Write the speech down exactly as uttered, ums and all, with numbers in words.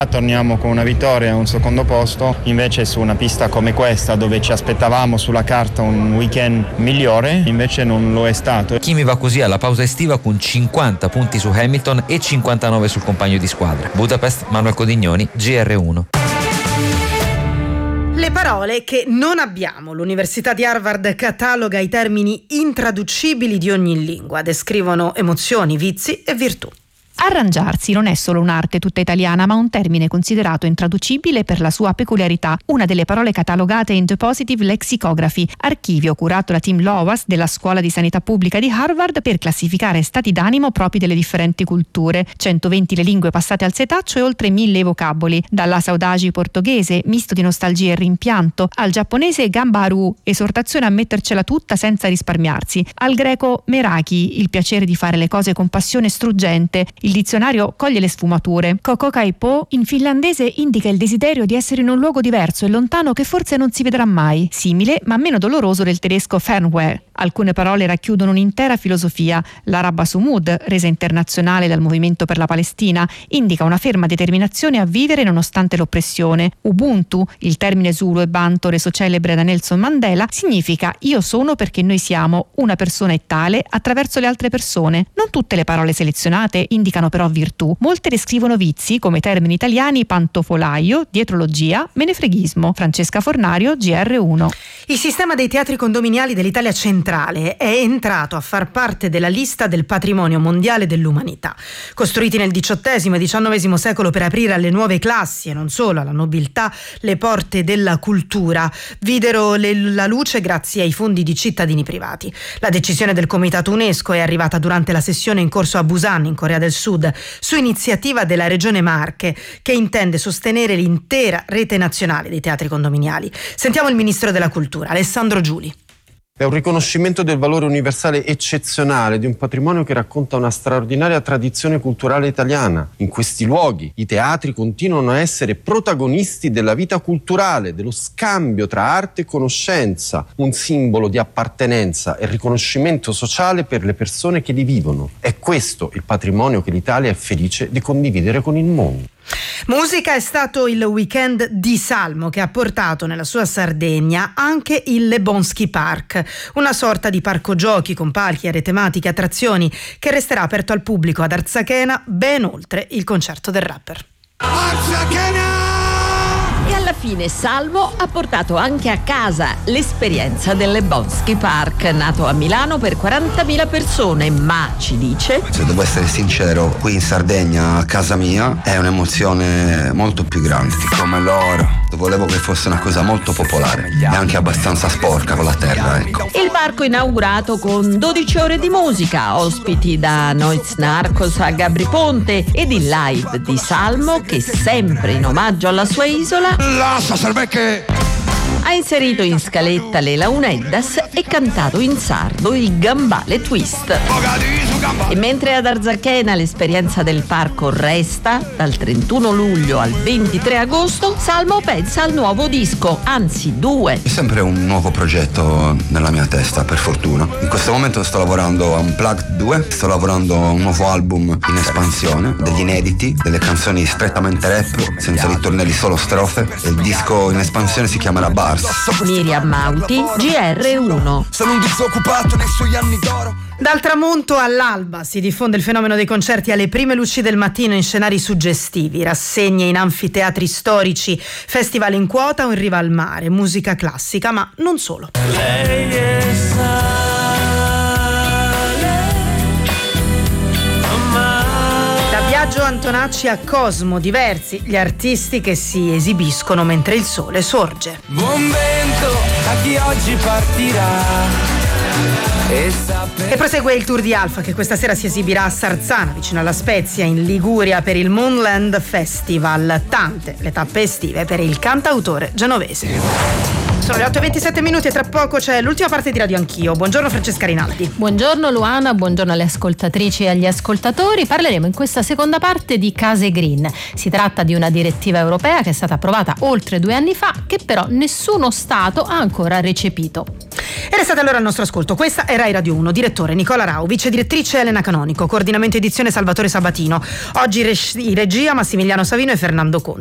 Torniamo con una vittoria, un secondo posto, invece su una pista come questa dove ci aspettavamo sulla carta un weekend migliore, invece non lo è stato. Kimi va così alla pausa estiva con cinquanta punti su Hamilton e cinquantanove sul compagno di squadra. Budapest, Manuel Codignoni, G R uno. Le parole che non abbiamo. L'Università di Harvard cataloga i termini intraducibili di ogni lingua, descrivono emozioni, vizi e virtù. Arrangiarsi non è solo un'arte tutta italiana, ma un termine considerato intraducibile per la sua peculiarità. Una delle parole catalogate in The Positive Lexicography, archivio curato da Tim Lowas della Scuola di Sanità Pubblica di Harvard per classificare stati d'animo propri delle differenti culture. centoventi le lingue passate al setaccio e oltre mille vocaboli, dalla saudagi portoghese, misto di nostalgia e rimpianto, al giapponese gambaru, esortazione a mettercela tutta senza risparmiarsi, al greco meraki, il piacere di fare le cose con passione struggente. Il dizionario coglie le sfumature. Kokokaipo in finlandese indica il desiderio di essere in un luogo diverso e lontano che forse non si vedrà mai, simile ma meno doloroso del tedesco Fernweh. Alcune parole racchiudono un'intera filosofia. L'araba Sumud, resa internazionale dal Movimento per la Palestina, indica una ferma determinazione a vivere nonostante l'oppressione. Ubuntu, il termine Zulu e Banto reso celebre da Nelson Mandela, significa io sono perché noi siamo, una persona è tale attraverso le altre persone. Non tutte le parole selezionate indicano però virtù. Molte descrivono vizi, come i termini italiani pantofolaio, dietrologia, menefreghismo. Francesca Fornario, G R uno. Il sistema dei teatri condominiali dell'Italia centrale è entrato a far parte della lista del patrimonio mondiale dell'umanità. Costruiti nel diciottesimo e diciannovesimo secolo per aprire alle nuove classi e non solo alla nobiltà le porte della cultura, videro le, la luce grazie ai fondi di cittadini privati. La decisione del Comitato UNESCO è arrivata durante la sessione in corso a Busan, in Corea del Sud, su iniziativa della Regione Marche, che intende sostenere l'intera rete nazionale dei teatri condominiali. Sentiamo il Ministro della Cultura, Alessandro Giuli. È un riconoscimento del valore universale eccezionale di un patrimonio che racconta una straordinaria tradizione culturale italiana. In questi luoghi i teatri continuano a essere protagonisti della vita culturale, dello scambio tra arte e conoscenza, un simbolo di appartenenza e riconoscimento sociale per le persone che li vivono. È questo il patrimonio che l'Italia è felice di condividere con il mondo. Musica è stato il weekend di Salmo, che ha portato nella sua Sardegna anche il Lebonski Park, una sorta di parco giochi con palchi, aree tematiche, attrazioni, che resterà aperto al pubblico ad Arzachena ben oltre il concerto del rapper. Arzachena! E alla fine Salmo ha portato anche a casa l'esperienza del Lebonski Park, nato a Milano per quarantamila persone, ma ci dice: se devo essere sincero, qui in Sardegna, a casa mia, è un'emozione molto più grande. Come loro. Volevo che fosse una cosa molto popolare e anche abbastanza sporca con la terra, ecco. Il parco inaugurato con dodici ore di musica, ospiti da Noiz Narcos a Gabri Ponte ed il live di Salmo che, sempre in omaggio alla sua isola, ha inserito in scaletta le Launeddas e cantato in sardo il Gambale Twist. E mentre ad Arzachena l'esperienza del parco resta, dal trentuno luglio al ventitré agosto, Salmo pensa al nuovo disco, anzi due. È sempre un nuovo progetto nella mia testa, per fortuna. In questo momento sto lavorando a Unplugged due, sto lavorando a un nuovo album in espansione, degli inediti, delle canzoni strettamente rap, senza ritornelli, solo strofe. E il disco in espansione si chiamerà Bars. Miriam Mauti, G R uno. Sono un disoccupato nei suoi anni d'oro. Dal tramonto all'alba si diffonde il fenomeno dei concerti alle prime luci del mattino in scenari suggestivi, rassegne in anfiteatri storici, festival in quota o in riva al mare, musica classica, ma non solo. Lei è Da Biagio Antonacci a Cosmo, diversi gli artisti che si esibiscono mentre il sole sorge. Buon vento a chi oggi partirà. E prosegue il tour di Alfa, che questa sera si esibirà a Sarzana, vicino alla Spezia, in Liguria, per il Moonland Festival. Tante le tappe estive per il cantautore genovese. Sono le otto e ventisette minuti e tra poco c'è l'ultima parte di Radio Anch'io. Buongiorno Francesca Rinaldi. Buongiorno Luana, buongiorno alle ascoltatrici e agli ascoltatori. Parleremo in questa seconda parte di case green. Si tratta di una direttiva europea che è stata approvata oltre due anni fa, che però nessuno Stato ha ancora recepito. E restate allora al nostro ascolto. Questa è Rai Radio uno, direttore Nicola Rau, vice direttrice Elena Canonico, coordinamento edizione Salvatore Sabatino. Oggi in regia Massimiliano Savino e Fernando Conti.